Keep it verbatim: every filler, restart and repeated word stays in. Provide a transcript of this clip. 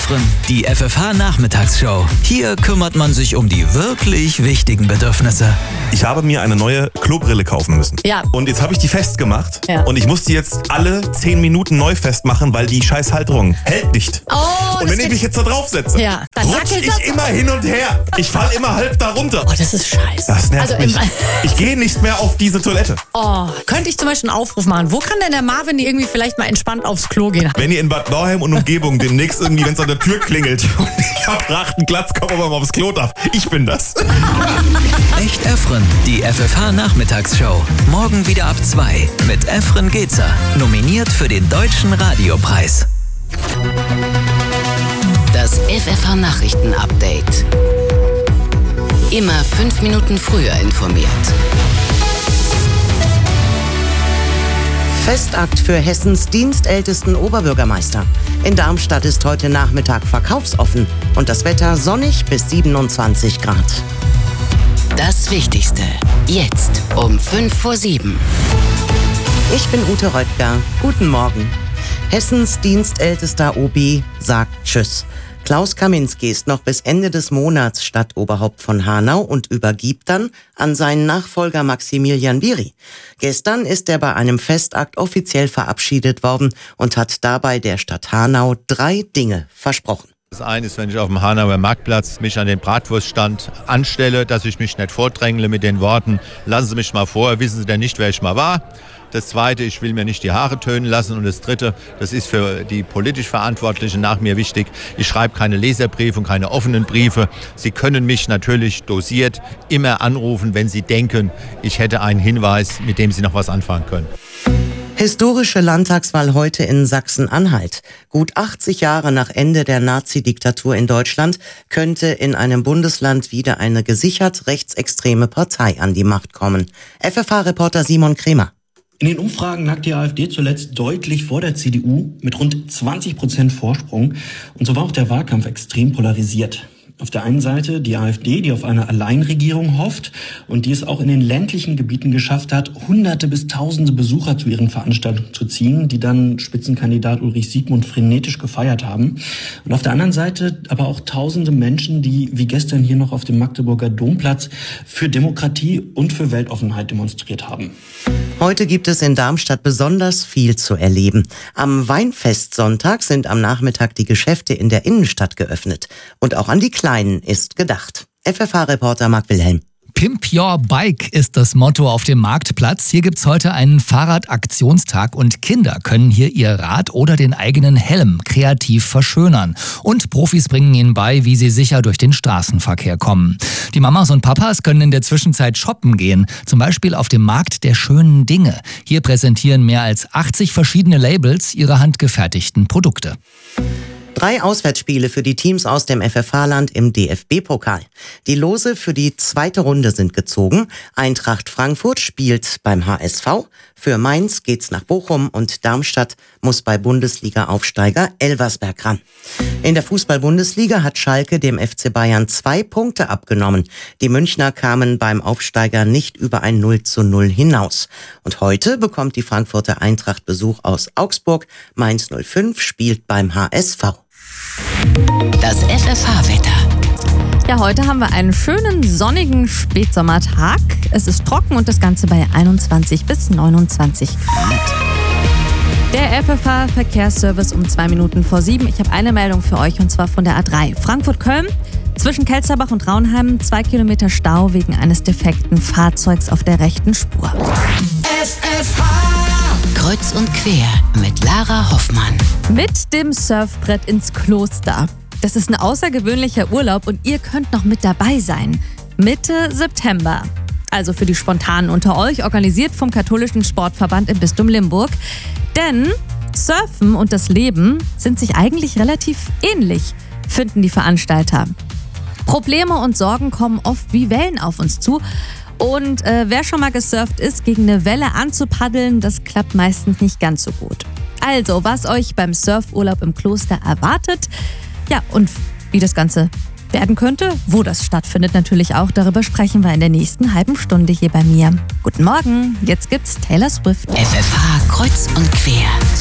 Efren, die F F H-Nachmittagsshow. Hier kümmert man sich um die wirklich wichtigen Bedürfnisse. Ich habe mir eine neue Klobrille kaufen müssen. Ja. Und jetzt habe ich die festgemacht. Ja. Und ich muss die jetzt alle zehn Minuten neu festmachen, weil die scheiß Halterung hält nicht. Oh, und wenn ich mich jetzt da drauf setze, ja, dann rutsche wackelt ich das immer hin und her. Ich falle immer halb da runter. Oh, das ist scheiße. Das nervt Also mich. im- Ich gehe nicht mehr auf diese Toilette. Oh, könnte ich zum Beispiel einen Aufruf machen. Wo kann denn der Marvin irgendwie vielleicht mal entspannt aufs Klo gehen? Wenn ihr in Bad Nauheim und Umgebung demnächst irgendwie, wenn es an der Tür klingelt und ich hab achten Platz, komm aber mal aufs Klo darf. Ich bin das. Echt Efren, die F F H-Nachmittagsshow. Morgen wieder ab zwei mit Efren Gezer. Nominiert für den Deutschen Radiopreis. Das F F H-Nachrichten-Update. Immer fünf Minuten früher informiert. Festakt für Hessens dienstältesten Oberbürgermeister. In Darmstadt ist heute Nachmittag verkaufsoffen und das Wetter sonnig bis siebenundzwanzig Grad. Das Wichtigste. Jetzt um fünf vor sieben. Ich bin Ute Röttger. Guten Morgen. Hessens dienstältester O B sagt Tschüss. Klaus Kaminski ist noch bis Ende des Monats Stadtoberhaupt von Hanau und übergibt dann an seinen Nachfolger Maximilian Bieri. Gestern ist er bei einem Festakt offiziell verabschiedet worden und hat dabei der Stadt Hanau drei Dinge versprochen. Das eine ist, wenn ich auf dem Hanauer Marktplatz mich an den Bratwurststand anstelle, dass ich mich nicht vordrängle mit den Worten, lassen Sie mich mal vor, wissen Sie denn nicht, wer ich mal war? Das zweite, ich will mir nicht die Haare tönen lassen. Und das dritte, das ist für die politisch Verantwortlichen nach mir wichtig, ich schreibe keine Leserbriefe und keine offenen Briefe. Sie können mich natürlich dosiert immer anrufen, wenn Sie denken, ich hätte einen Hinweis, mit dem Sie noch was anfangen können. Historische Landtagswahl heute in Sachsen-Anhalt. Gut achtzig Jahre nach Ende der Nazi-Diktatur in Deutschland könnte in einem Bundesland wieder eine gesichert rechtsextreme Partei an die Macht kommen. F F H-Reporter Simon Kremer. In den Umfragen lag die AfD zuletzt deutlich vor der C D U mit rund zwanzig Prozent Vorsprung. Und so war auch der Wahlkampf extrem polarisiert. Auf der einen Seite die AfD, die auf eine Alleinregierung hofft und die es auch in den ländlichen Gebieten geschafft hat, hunderte bis tausende Besucher zu ihren Veranstaltungen zu ziehen, die dann Spitzenkandidat Ulrich Siegmund frenetisch gefeiert haben. Und auf der anderen Seite aber auch tausende Menschen, die wie gestern hier noch auf dem Magdeburger Domplatz für Demokratie und für Weltoffenheit demonstriert haben. Heute gibt es in Darmstadt besonders viel zu erleben. Am Weinfestsonntag sind am Nachmittag die Geschäfte in der Innenstadt geöffnet. Und auch an die Kleinen ist gedacht. F F H-Reporter Marc Wilhelm. Pimp Your Bike ist das Motto auf dem Marktplatz. Hier gibt's heute einen Fahrradaktionstag und Kinder können hier ihr Rad oder den eigenen Helm kreativ verschönern. Und Profis bringen ihnen bei, wie sie sicher durch den Straßenverkehr kommen. Die Mamas und Papas können in der Zwischenzeit shoppen gehen, zum Beispiel auf dem Markt der schönen Dinge. Hier präsentieren mehr als achtzig verschiedene Labels ihre handgefertigten Produkte. Drei Auswärtsspiele für die Teams aus dem F F H-Land im D F B-Pokal. Die Lose für die zweite Runde sind gezogen. Eintracht Frankfurt spielt beim H S V. Für Mainz geht's nach Bochum und Darmstadt muss bei Bundesliga-Aufsteiger Elversberg ran. In der Fußball-Bundesliga hat Schalke dem F C Bayern zwei Punkte abgenommen. Die Münchner kamen beim Aufsteiger nicht über ein null zu null hinaus. Und heute bekommt die Frankfurter Eintracht Besuch aus Augsburg. Mainz null fünf spielt beim H S V. Das F F H-Wetter. Ja, heute haben wir einen schönen sonnigen Spätsommertag. Es ist trocken und das Ganze bei einundzwanzig bis neunundzwanzig Grad. Der F F H-Verkehrsservice um zwei Minuten vor sieben. Ich habe eine Meldung für euch und zwar von der A drei. Frankfurt-Köln. Zwischen Kelsterbach und Raunheim zwei Kilometer Stau wegen eines defekten Fahrzeugs auf der rechten Spur. F F H. Kreuz und quer mit Lara Hoffmann. Mit dem Surfbrett ins Kloster. Das ist ein außergewöhnlicher Urlaub und ihr könnt noch mit dabei sein. Mitte September. Also für die Spontanen unter euch, organisiert vom Katholischen Sportverband im Bistum Limburg. Denn Surfen und das Leben sind sich eigentlich relativ ähnlich, finden die Veranstalter. Probleme und Sorgen kommen oft wie Wellen auf uns zu. Und äh, wer schon mal gesurft ist, gegen eine Welle anzupaddeln, das klappt meistens nicht ganz so gut. Also, was euch beim Surfurlaub im Kloster erwartet, ja, und wie das Ganze werden könnte, wo das stattfindet natürlich auch, darüber sprechen wir in der nächsten halben Stunde hier bei mir. Guten Morgen, jetzt gibt's Taylor Swift. F F H kreuz und quer.